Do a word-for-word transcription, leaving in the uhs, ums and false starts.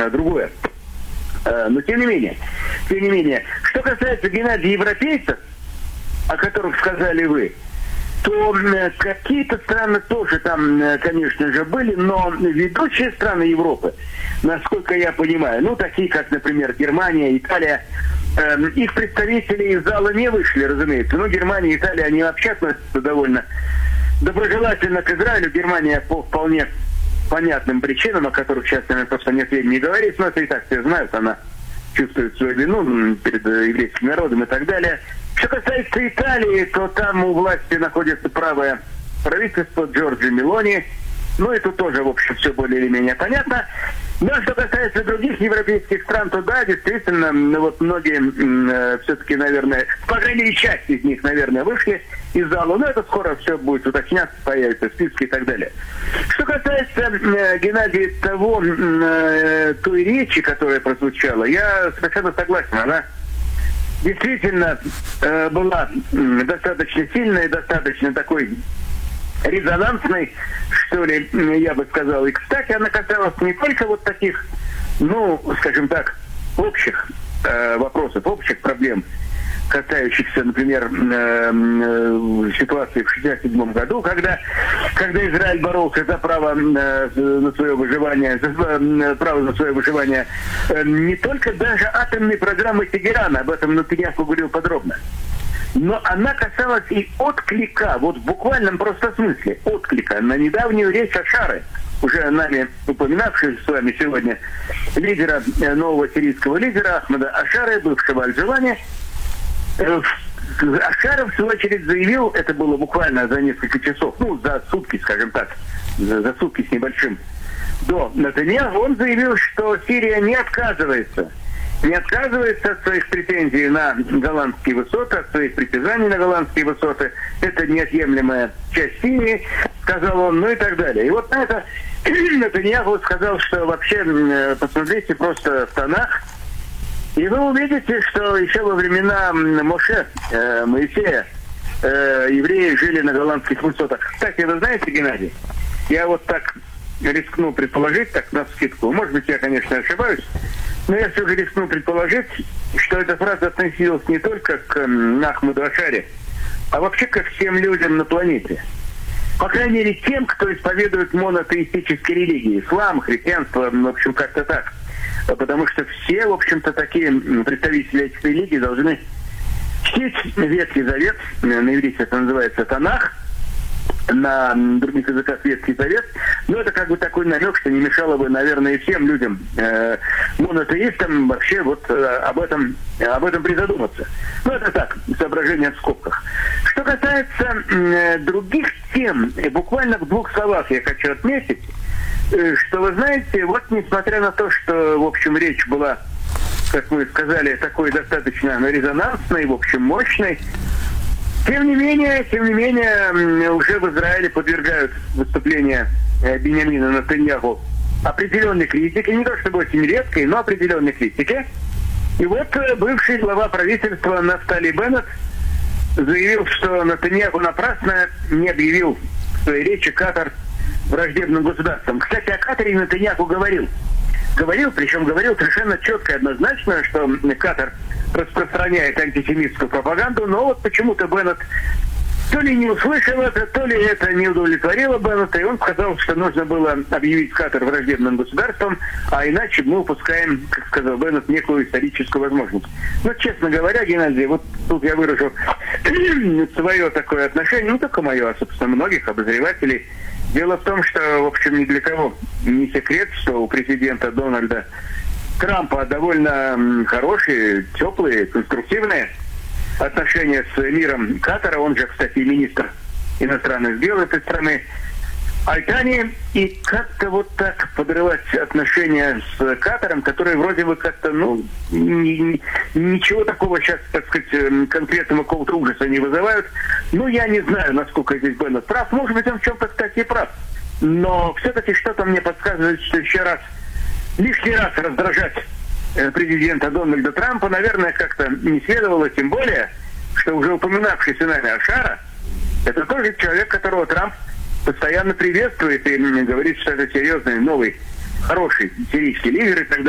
другое. Но тем не менее, тем не менее, что касается, Геннадий, европейцев, о которых сказали вы, то какие-то страны тоже там, конечно же, были, но ведущие страны Европы, насколько я понимаю, ну, такие как, например, Германия, Италия, э, их представители из зала не вышли, разумеется. Но Германия и Италия, они вообще относятся довольно доброжелательно к Израилю. Германия по вполне понятным причинам, о которых сейчас, наверное, просто нет времени говорить, но это и так все знают, она чувствует свою вину перед еврейским народом и так далее. Что касается Италии, то там у власти находится правое правительство Джорджи Мелони. Ну, и тут тоже, в общем, все более или менее понятно. Но что касается других европейских стран, то да, действительно, ну, вот многие э, все-таки, наверное, по крайней мере, часть из них, наверное, вышли из зала. Но это скоро все будет уточняться, появятся списки и так далее. Что касается, э, Геннадий, того, э, той речи, которая прозвучала, я совершенно согласен. Она действительно э, была достаточно сильной, достаточно такой резонансной, что ли, я бы сказал. И, кстати, она касалась не только вот таких, ну, скажем так, общих э, вопросов, общих проблем, касающихся, например, э, э, ситуации в шестьдесят седьмом году, когда, когда Израиль боролся за право э, на свое выживание, за э, право на свое выживание э, не только даже атомной программы Тегерана, об этом Нетаньяху говорил подробно, но она касалась и отклика, вот в буквальном просто смысле, отклика на недавнюю речь Ашары, уже нами упоминавшего с вами сегодня, лидера, нового сирийского лидера Ахмада Ашары, бывшего Аль-Джалани. Ашаров, в свою очередь, заявил, это было буквально за несколько часов, ну, за сутки, скажем так, за, за сутки с небольшим, до Нетаньяху, он заявил, что Сирия не отказывается не отказывается от своих претензий на голландские высоты, от своих притязаний на голландские высоты. Это неотъемлемая часть Сирии, сказал он, ну и так далее. И вот на это Нетаньяху сказал, что вообще посмотрите просто в Танах, и вы увидите, что еще во времена Моше, э, Моисея, э, евреи жили на голландских высотах. Кстати, вы знаете, Геннадий, я вот так рискну предположить, так на вскидку, может быть, я, конечно, ошибаюсь, но я все же рискну предположить, что эта фраза относилась не только к Ахмаду Ашаре, а вообще ко всем людям на планете. По крайней мере, тем, кто исповедует монотеистические религии. Ислам, христианство, в общем, как-то так. Потому что все, в общем-то, такие представители этих религий должны чтить Ветхий Завет, на иврите это называется Танах, на других языках Ветхий Завет. Но это как бы такой намек, что не мешало бы, наверное, и всем людям, э, монотеистам, вообще вот э, об этом, об этом призадуматься. Ну, это так, соображение в скобках. Что касается э, других тем, буквально в двух словах я хочу отметить, э, что, вы знаете, вот несмотря на то, что, в общем, речь была, как вы сказали, такой достаточно резонансной, в общем, мощной, Тем не менее, тем не менее, уже в Израиле подвергают выступления Биньямина Нетаньяху определенной критике, не то чтобы очень редкой, но определенной критике. И вот бывший глава правительства Нафтали Беннет заявил, что Нетаньяху напрасно не объявил в своей речи Катар враждебным государством. Кстати, о Катаре Нетаньяху говорил. Говорил, причем говорил совершенно четко и однозначно, что Катар распространяет антисемитскую пропаганду, но вот почему-то Беннет то ли не услышал это, то ли это не удовлетворило Беннета, и он сказал, что нужно было объявить Катар враждебным государством, а иначе мы упускаем, как сказал Беннет, некую историческую возможность. Но, честно говоря, Геннадий, вот тут я выражу свое такое отношение, не только мое, а, собственно, многих обозревателей. Дело в том, что, в общем, ни для кого не секрет, что у президента Дональда Трампа довольно хорошие, теплые, конструктивные отношения с миром Катара. Он же, кстати, министр иностранных дел этой страны. Альтани, и как-то вот так подрывать отношения с Катаром, которые вроде бы как-то, ну, ни, ничего такого сейчас, так сказать, конкретного какого-то ужаса не вызывают. Ну, я не знаю, насколько здесь Беннет прав. Может быть, он в чем-то, кстати, и прав. Но все-таки что-то мне подсказывает, что еще раз, лишний раз раздражать президента Дональда Трампа, наверное, как-то не следовало, тем более, что уже упоминавшийся нами Ашара, это тоже человек, которого Трамп постоянно приветствует и говорит, что это серьезный, новый, хороший сирийский лидер и так далее.